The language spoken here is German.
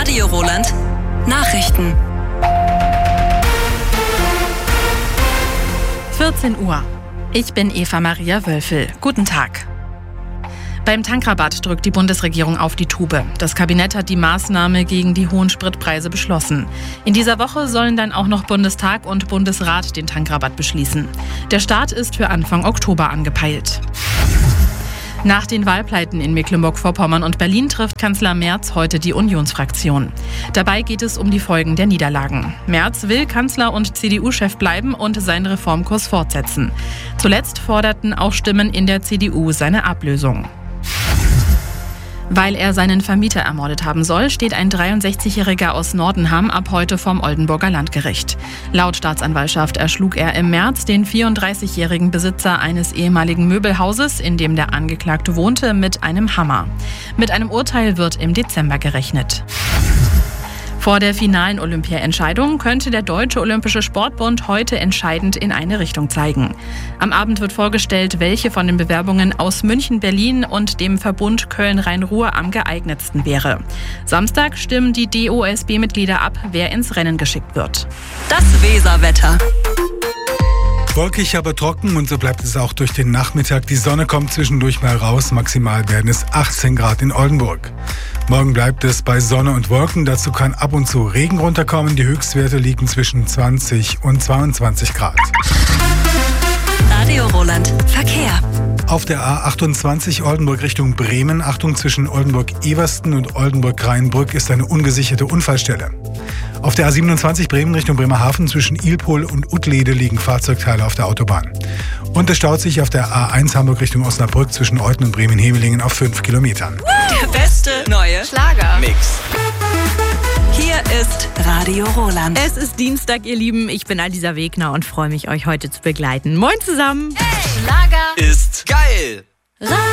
Radio Roland. Nachrichten. 14 Uhr. Ich bin Eva Maria Wölfel. Guten Tag. Beim Tankrabatt drückt die Bundesregierung auf die Tube. Das Kabinett hat die Maßnahme gegen die hohen Spritpreise beschlossen. In dieser Woche sollen dann auch noch Bundestag und Bundesrat den Tankrabatt beschließen. Der Start ist für Anfang Oktober angepeilt. Nach den Wahlpleiten in Mecklenburg-Vorpommern und Berlin trifft Kanzler Merz heute die Unionsfraktion. Dabei geht es um die Folgen der Niederlagen. Merz will Kanzler und CDU-Chef bleiben und seinen Reformkurs fortsetzen. Zuletzt forderten auch Stimmen in der CDU seine Ablösung. Weil er seinen Vermieter ermordet haben soll, steht ein 63-Jähriger aus Nordenham ab heute vorm Oldenburger Landgericht. Laut Staatsanwaltschaft erschlug er im März den 34-jährigen Besitzer eines ehemaligen Möbelhauses, in dem der Angeklagte wohnte, mit einem Hammer. Mit einem Urteil wird im Dezember gerechnet. Vor der finalen Olympia-Entscheidung könnte der Deutsche Olympische Sportbund heute entscheidend in eine Richtung zeigen. Am Abend wird vorgestellt, welche von den Bewerbungen aus München, Berlin und dem Verbund Köln-Rhein-Ruhr am geeignetsten wäre. Samstag stimmen die DOSB-Mitglieder ab, wer ins Rennen geschickt wird. Das Weserwetter. Wolkig, aber trocken und so bleibt es auch durch den Nachmittag. Die Sonne kommt zwischendurch mal raus. Maximal werden es 18 Grad in Oldenburg. Morgen bleibt es bei Sonne und Wolken. Dazu kann ab und zu Regen runterkommen. Die Höchstwerte liegen zwischen 20 und 22 Grad. Radio Roland. Verkehr. Auf der A28 Oldenburg Richtung Bremen, Achtung, zwischen Oldenburg-Eversten und Oldenburg-Rheinbrück ist eine ungesicherte Unfallstelle. Auf der A27 Bremen Richtung Bremerhaven zwischen Ilpol und Uttlede liegen Fahrzeugteile auf der Autobahn. Und es staut sich auf der A1 Hamburg Richtung Osnabrück zwischen Euthen und Bremen-Hevelingen auf 5 Kilometern. Der beste neue Schlager-Mix. Hier ist Radio Roland. Es ist Dienstag, ihr Lieben. Ich bin Alisa Wegner und freue mich, euch heute zu begleiten. Moin zusammen. Hey, Schlager ist geil.